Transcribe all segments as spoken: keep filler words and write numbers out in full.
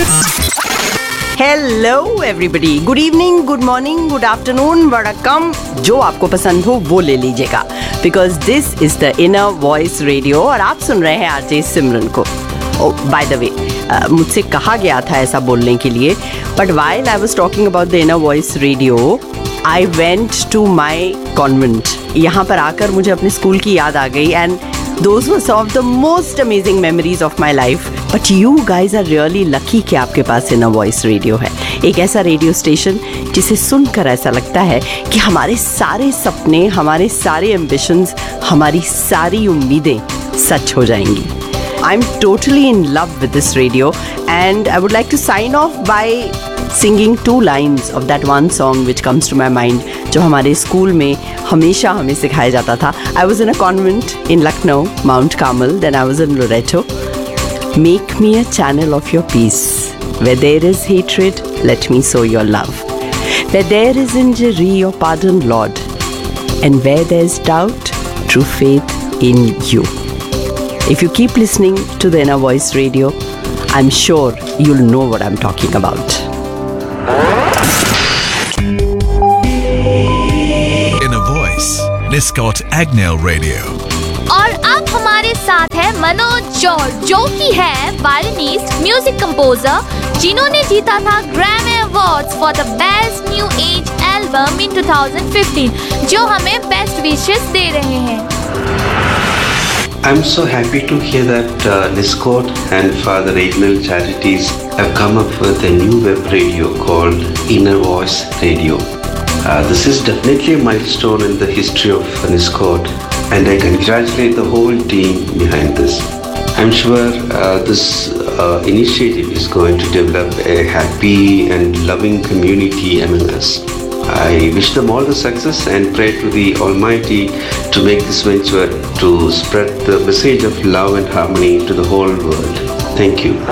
Hello everybody, good evening, good morning, good afternoon, वड़कम, जो आपको पसंद हो वो ले लीजिएगा, because this is the inner voice radio और आप सुन रहे हैं आरजे सिमरन को. ओह बाय द वे, मुझसे कहा गया था ऐसा बोलने के लिए, but while I was talking about the inner voice radio I went to my convent. यहाँ पर आकर मुझे अपने स्कूल की याद आ गई and those were some of the most amazing memories of my life. But you guys are really lucky कि आपके पास इनर वॉइस रेडियो है, एक ऐसा रेडियो स्टेशन जिसे सुनकर ऐसा लगता है कि हमारे सारे सपने, हमारे सारे एम्बिशंस, हमारी सारी उम्मीदें सच हो जाएंगी. I'm totally in love with this radio and I would like to sign off by singing two lines of that one song which comes to my mind, जो हमारे स्कूल में हमेशा हमें सिखाया जाता था. I was in a convent in Lucknow, Mount Carmel, then I was in Loreto. Make me a channel of your peace. Where there is hatred, let me sow your love. Where there is injury, your pardon, Lord. And where there is doubt, true faith in you. If you keep listening to the Inner Voice Radio, I'm sure you'll know what I'm talking about. Inner Voice, Niscot Agnell Radio. और अब हमारे साथ है Manoj George, जो कि है violinist, music composer, जिन्होंने जीता था Grammy awards for the best new age album in two thousand fifteen, जो हमें बेस्ट विशेस दे रहे हैं. I'm so happy to hear that uh, Niscot and Father Agnell Charities have come up with a new web radio called Inner Voice Radio. Uh, this is definitely a milestone in the history of Niscot, and I congratulate the whole team behind this. I'm sure uh, this uh, initiative is going to develop a happy and loving community among us. I wish them all the success and pray to the Almighty to make this venture to spread the message of love and harmony to the whole world. Thank you.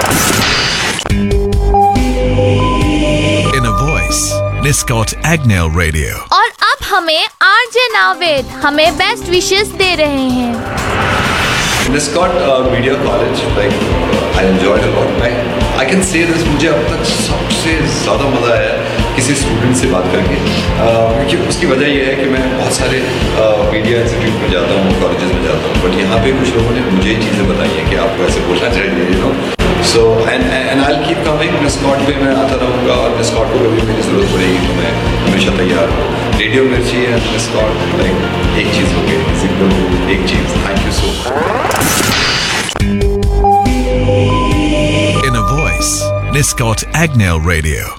Inner Voice, Niscot Agnell Radio. और अब हमें RJ Naved हमें best wishes दे रहे हैं. Niscot uh, Media College, like uh, I enjoyed a lot. I I can say this, मुझे अब तक सबसे ज़्यादा मज़ा आया किसी स्टूडेंट से बात करके, क्योंकि uh, उसकी वजह यह है कि मैं बहुत सारे मीडिया इंस्टीट्यूट में जाता हूँ, कॉलेजेस में जाता हूँ, बट यहाँ पे कुछ लोगों ने मुझे चीज़ें बताई हैं कि आपको ऐसे बोलना चाहिए, you know. So and and I will keep coming. Niscot पे मैं आता रहूँगा और Niscot को कभी मेरी ज़रूरत पड़ेगी तो मैं हमेशा तैयार हूँ. रेडियो मिर्ची है Niscot, लाइक एक चीज़ हो गई, सिंपल एक चीज़. Thank you so much. Inner Voice, Niscot Agnell Radio.